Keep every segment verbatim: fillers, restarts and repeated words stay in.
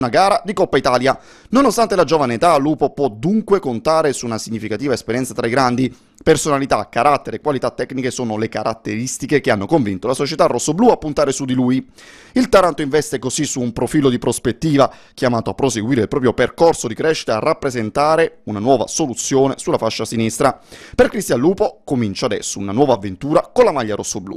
una gara di Coppa Italia. Nonostante la giovane età, Lupo può dunque contare su una significativa esperienza tra i grandi. Personalità, carattere e qualità tecniche sono le caratteristiche che hanno convinto la società rossoblù a puntare su di lui. Il Taranto investe così su un profilo di prospettiva, chiamato a proseguire il proprio percorso di crescita e a rappresentare una nuova soluzione sulla fascia sinistra. Per Cristian Lupo comincia adesso una nuova avventura con la maglia rossoblù.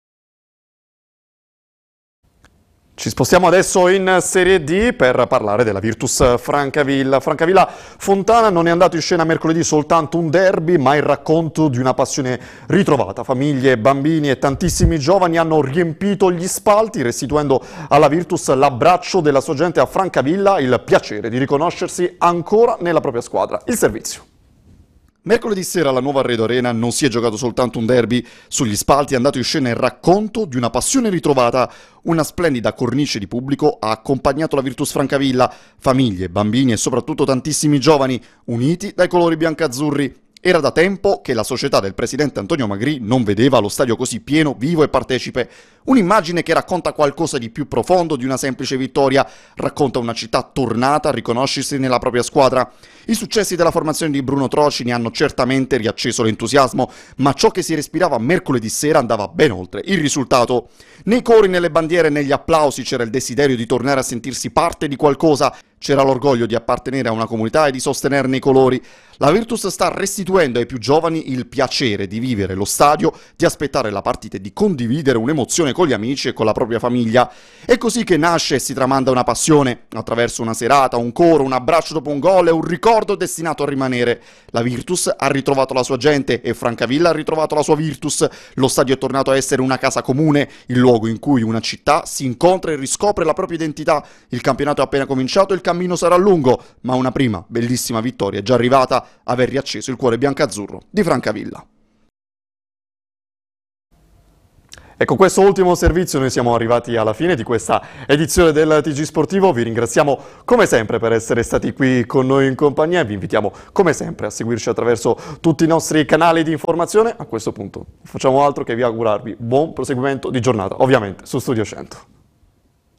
Ci spostiamo adesso in Serie D per parlare della Virtus Francavilla. Francavilla Fontana non è andato in scena mercoledì soltanto un derby, ma il racconto di una passione ritrovata. Famiglie, bambini e tantissimi giovani hanno riempito gli spalti, restituendo alla Virtus l'abbraccio della sua gente a Francavilla, il piacere di riconoscersi ancora nella propria squadra. Il servizio. Mercoledì sera alla Nuova Arredo Arena non si è giocato soltanto un derby, sugli spalti è andato in scena il racconto di una passione ritrovata. Una splendida cornice di pubblico ha accompagnato la Virtus Francavilla, famiglie, bambini e soprattutto tantissimi giovani, uniti dai colori biancazzurri. Era da tempo che la società del presidente Antonio Magri non vedeva lo stadio così pieno, vivo e partecipe. Un'immagine che racconta qualcosa di più profondo di una semplice vittoria, racconta una città tornata a riconoscersi nella propria squadra. I successi della formazione di Bruno Trocini hanno certamente riacceso l'entusiasmo, ma ciò che si respirava mercoledì sera andava ben oltre il risultato. Nei cori, nelle bandiere e negli applausi c'era il desiderio di tornare a sentirsi parte di qualcosa, c'era l'orgoglio di appartenere a una comunità e di sostenerne i colori. La Virtus sta restituendo ai più giovani il piacere di vivere lo stadio, di aspettare la partita e di condividere un'emozione con gli amici e con la propria famiglia. È così che nasce e si tramanda una passione, attraverso una serata, un coro, un abbraccio dopo un gol e un ricordo destinato a rimanere. La Virtus ha ritrovato la sua gente e Francavilla ha ritrovato la sua Virtus. Lo stadio è tornato a essere una casa comune, il luogo in cui una città si incontra e riscopre la propria identità. Il campionato è appena cominciato e il cammino sarà lungo, ma una prima bellissima vittoria è già arrivata, aver riacceso il cuore biancazzurro di Francavilla. Ecco, questo ultimo servizio noi siamo arrivati alla fine di questa edizione del T G Sportivo. Vi ringraziamo come sempre per essere stati qui con noi in compagnia e vi invitiamo come sempre a seguirci attraverso tutti i nostri canali di informazione. A questo punto non facciamo altro che vi augurarvi buon proseguimento di giornata, ovviamente su Studio cento.